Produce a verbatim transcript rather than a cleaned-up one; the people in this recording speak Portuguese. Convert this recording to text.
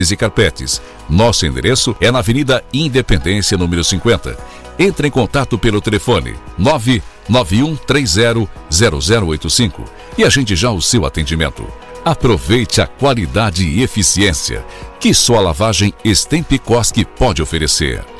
e carpetes. Nosso endereço é na Avenida Independência, número cinquenta. Entre em contato pelo telefone nove nove um três zero zero zero oito cinco e agende já o seu atendimento. Aproveite a qualidade e eficiência que só a lavagem Stemp Cosc pode oferecer.